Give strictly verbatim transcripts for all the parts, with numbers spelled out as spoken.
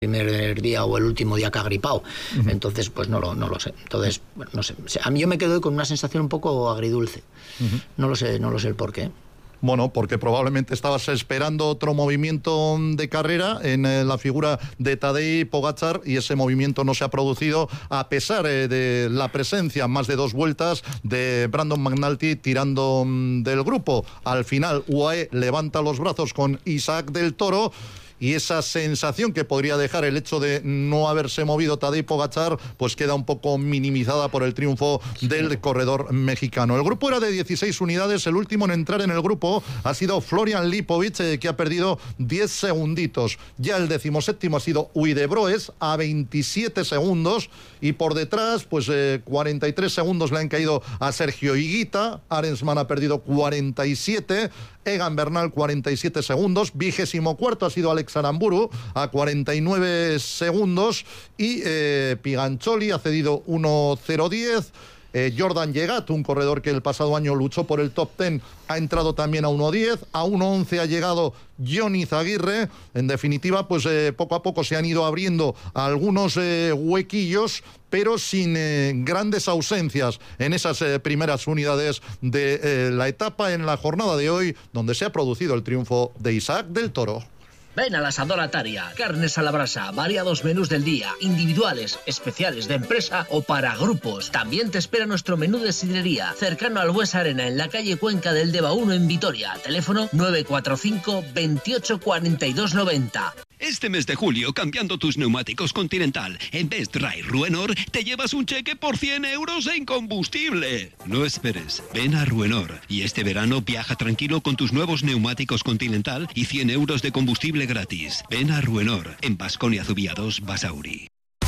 primer día o el último día que ha gripado. Uh-huh. Entonces, pues no lo, no lo sé. Entonces, bueno, no sé. A mí yo me quedo con una sensación un poco agridulce. Uh-huh. No lo sé, no lo sé el por qué. Bueno, porque probablemente estabas esperando otro movimiento de carrera en eh, la figura de Tadej Pogačar y ese movimiento no se ha producido a pesar eh, de la presencia más de dos vueltas de Brandon McNulty tirando mm, del grupo. Al final U A E levanta los brazos con Isaac del Toro y esa sensación que podría dejar el hecho de no haberse movido Tadej Pogačar pues queda un poco minimizada por el triunfo del corredor mexicano. El grupo era de dieciséis unidades, el último en entrar en el grupo ha sido Florian Lipovic, eh, que ha perdido diez segunditos. Ya el decimoséptimo ha sido Uydebroes a veintisiete segundos y por detrás pues eh, cuarenta y tres segundos le han caído a Sergio Higuita, Arensman ha perdido cuarenta y siete, Egan Bernal cuarenta y siete segundos, vigésimo cuarto ha sido Alex Aramburu a cuarenta y nueve segundos y eh, Pigancholi ha cedido uno cero diez. Eh, Jordan Llegat, un corredor que el pasado año luchó por el top diez, ha entrado también a uno diez, a uno once ha llegado Johnny Zaguirre. En definitiva, pues eh, poco a poco se han ido abriendo algunos eh, huequillos, pero sin eh, grandes ausencias en esas eh, primeras unidades de eh, la etapa en la jornada de hoy, donde se ha producido el triunfo de Isaac del Toro. Ven a la Asadora Taria, carnes a la brasa, variados menús del día, individuales, especiales de empresa o para grupos. También te espera nuestro menú de sidrería, cercano al Bues Arena, en la calle Cuenca del Deva uno en Vitoria. Teléfono nueve cuatro cinco, veintiocho cuarenta y dos noventa. Este mes de julio, cambiando tus neumáticos Continental, en Best Dry Ruenor, te llevas un cheque por cien euros en combustible. No esperes, ven a Ruenor. Y este verano viaja tranquilo con tus nuevos neumáticos Continental y cien euros de combustible gratis. Ven a Ruenor, en Baskonia Zubiados, Basauri.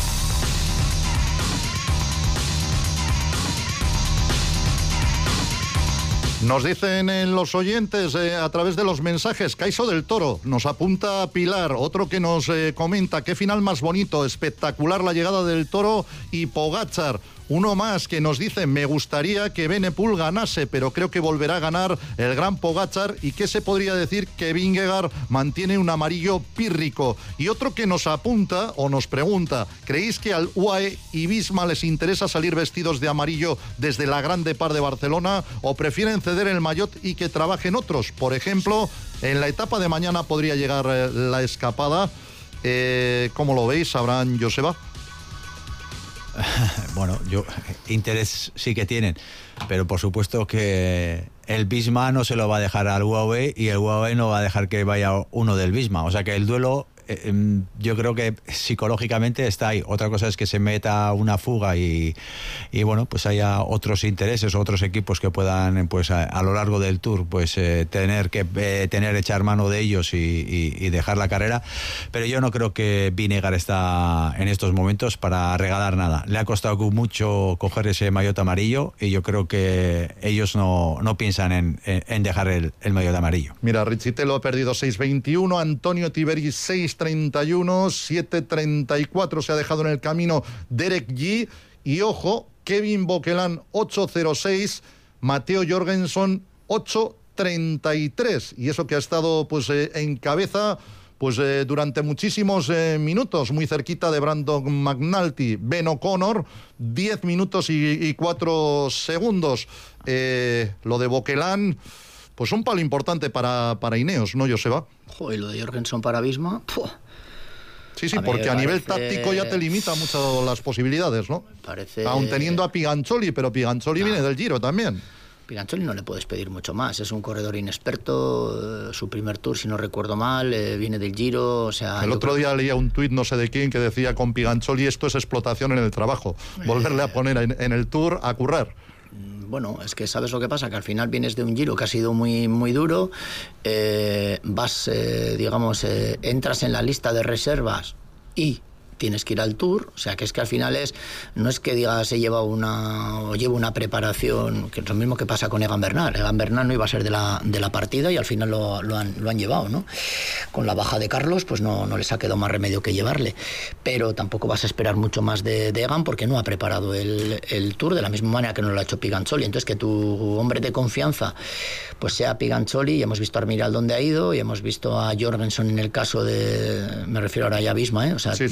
Nos dicen en los oyentes eh, a través de los mensajes, Caiso del Toro, nos apunta Pilar, otro que nos eh, comenta, qué final más bonito, espectacular la llegada del Toro y Pogačar. Uno más que nos dice, me gustaría que Benepul ganase, pero creo que volverá a ganar el gran Pogačar. ¿Y qué se podría decir? Que Vingegaard mantiene un amarillo pírrico. Y otro que nos apunta o nos pregunta, ¿creéis que al U A E y Visma les interesa salir vestidos de amarillo desde la Grande Par de Barcelona o prefieren ceder el maillot y que trabajen otros? Por ejemplo, en la etapa de mañana podría llegar eh, la escapada. Eh, ¿Cómo lo veis, Abraham Joseba? Bueno, yo interés sí que tienen, pero por supuesto que el Visma no se lo va a dejar al U A E y el U A E no va a dejar que vaya uno del Visma, o sea que el duelo eh, yo creo que psicológicamente está ahí. Otra cosa es que se meta una fuga y, y bueno, pues haya otros intereses, otros equipos que puedan pues a, a lo largo del Tour pues eh, tener que eh, tener echar mano de ellos y, y, y dejar la carrera, pero yo no creo que Vingegaard está en estos momentos para regalar nada. Le ha costado mucho coger ese maillot amarillo y yo creo que ellos no, no piensan en, en, en dejar el, el maillot amarillo. Mira, Richitelo ha perdido seis veintiuno, Antonio Tiberi seis treinta y uno, siete treinta y cuatro se ha dejado en el camino Derek G. Y ojo, Kevin Boquelán ocho cero seis, Mateo Jorgensen ocho treinta y tres. Y eso que ha estado pues eh, en cabeza pues eh, durante muchísimos eh, minutos, muy cerquita de Brandon McNulty. Ben O'Connor, diez minutos y, y cuatro segundos. Eh, lo de Boquelán, pues un palo importante para, para Ineos, ¿no, Joseba? Joder, lo de Jorgensen para Visma. Puh. Sí, sí, a porque a nivel parece... táctico ya te limita mucho las posibilidades, ¿no? Parece... Aún teniendo a Pigancholi, pero Pigancholi no. viene del Giro también. Pigancholi no le puedes pedir mucho más, es un corredor inexperto, eh, su primer Tour, si no recuerdo mal, eh, viene del Giro, o sea... El otro día leía un tuit, no sé de quién, que decía, con Pigancholi esto es explotación en el trabajo, volverle a poner en, en el Tour a currar. Bueno, es que sabes lo que pasa, que al final vienes de un Giro que ha sido muy muy duro, eh, vas, eh, digamos, eh, entras en la lista de reservas y tienes que ir al Tour, o sea que es que al final es, no es que diga se lleva una o lleva una preparación, que es lo mismo que pasa con Egan Bernal. Egan Bernal no iba a ser de la, de la partida y al final lo, lo, han, lo han llevado, ¿no? Con la baja de Carlos, pues no, no les ha quedado más remedio que llevarle, pero tampoco vas a esperar mucho más de, de Egan porque no ha preparado el, el Tour de la misma manera que no lo ha hecho Piganzoli. Entonces que tu hombre de confianza pues sea Piganzoli, y hemos visto a Armiral dónde ha ido, y hemos visto a Jorgensen en el caso de, me refiero ahora ya a Visma, ¿eh? O sea, sí,